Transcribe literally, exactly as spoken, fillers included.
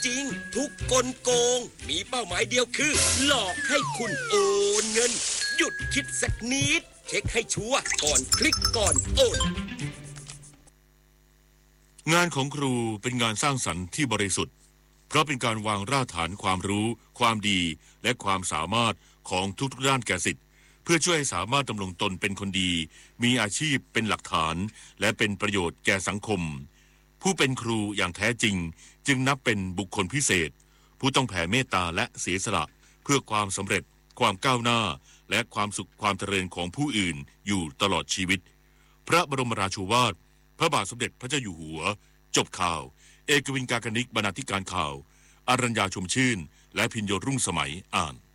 จริงทุกกลโกงมีเป้าหมายเดียวคือหลอกให้คุณโอนเงินหยุดคิดสักนิดเช็คให้ชัวร์ก่อนคลิกก่อนโอนงานของครูเป็นงานสร้างสรรค์ที่บริสุทธิ์เพราะเป็นการวางรากฐานความรู้ความดีและความสามารถของทุกๆด้านแก่ศิษย์เพื่อช่วยให้สามารถดำรงตนเป็นคนดีมีอาชีพเป็นหลักฐานและเป็นประโยชน์แก่สังคมผู้เป็นครูอย่างแท้จริงจึงนับเป็นบุคคลพิเศษผู้ต้องแผ่เมตตาและเสียสละเพื่อความสำเร็จความก้าวหน้าและความสุขความเจริญของผู้อื่นอยู่ตลอดชีวิตพระบรมราโชวาทพระบาทสมเด็จพระเจ้าอยู่หัวจบข่าวเอกวินกากนิกบรรณาธิการข่าวอรัญญาชมชื่นและพิญโยรุ่งสมัยอ่าน